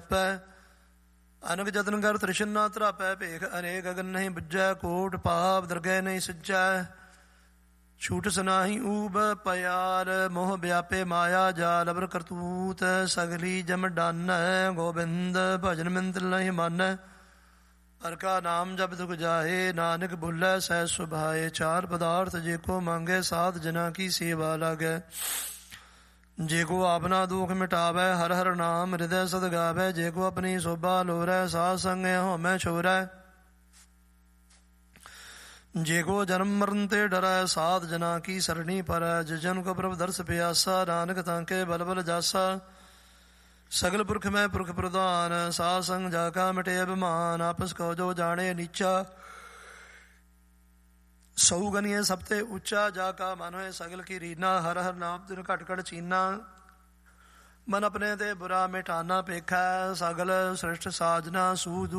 ਜਪੈ। ਅਨਕ ਜਤਨ ਕਰ ਤ੍ਰਿਸ਼ਨ ਨਾ ਧਰਾਪੈ। ਭੇਖ ਅਨੇਕ ਅਗਨ ਨਹੀਂ ਬੁੱਝੈ। ਕੋਟ ਪਾਪ ਦਰਗਹਿ ਨਹੀਂ ਸਿੱਜੈ। ਛੂਟ ਸੁਨਾਹੀ ਊਬ ਪਿਆਰ। ਮੋਹ ਵਿਆਪੇ ਮਾਇਆ ਜਾਲ। ਅਬਰ ਕਰਤੂਤ ਸਗਲੀ ਜਮ ਡਾਨੈ। ਗੋਬਿੰਦ ਭਜਨ ਮਿੰਤ ਨਹੀਂ ਮਾਨੈ। ਹਰਿ ਕਾ ਨਾਮ ਜਪ ਦੁਖ ਜਾਹੇ। ਨਾਨਕ ਭੁੱਲੈ ਸਹਿ ਸੁਭਾਏ। ਚਾਰ ਪਦਾਰਥ ਜੇ ਕੋ ਮੰਗੈ। ਸਾਧ ਜਨਾ ਕੀ ਸੇਵਾ ਲਾਗੈ। ਜੇ ਕੋ ਆਪਨਾ ਦੁਖ ਮਿਟਾਵੈ। ਹਰਿ ਹਰਿ ਨਾਮ ਹਿਰਦੈ ਸਦ ਗਾਵੈ। ਜੇ ਕੋ ਆਪਣੀ ਸੋਭਾ ਲੋਰੈ। ਸਾਧ ਸੰਗੈ ਹਉਮੈ ਛੋਰੈ। ਜੇ ਕੋ ਜਨਮ ਮਰਨ ਤੇ ਡਰੈ। ਸਾਧ ਜਨਾ ਕੀ ਸਰਣੀ ਪਰੈ। ਜਿਸ ਜਨ ਕੋ ਪ੍ਰਭ ਦਰਸ ਪਿਆਸਾ। ਨਾਨਕ ਤਾਂਕੇ ਬਲ ਬਲ ਜਾਸਾ। ਸਗਲ ਪੁਰਖ ਮੈਂ ਪੁਰਖ ਪ੍ਰਧਾਨ। ਸਾਧ ਸੰਗ ਜਾ ਕਾ ਮਿਟੇ ਅਭਿਮਾਨ। ਆਪਸ ਕੋ ਜੋ ਜਾਣੇ ਨੀਚਾ। ਸਊ ਗਨੀਏ ਸਭ ਤੇ ਉੱਚਾ। ਜਾ ਕਾ ਮਨ ਹੋਏ ਸਗਲ ਕੀ ਰੀਨਾ। ਹਰ ਹਰ ਨਾਮ ਤਿਨ ਘਟ ਘਟ ਚੀਨਾ। ਮਨ ਆਪਣੇ ਤੇ ਬੁਰਾ ਮਿਟਾਨਾ। ਪੇਖੈ ਸਗਲ ਸ੍ਰਿਸ਼ਟ ਸਾਜਨਾ। ਸੂਝ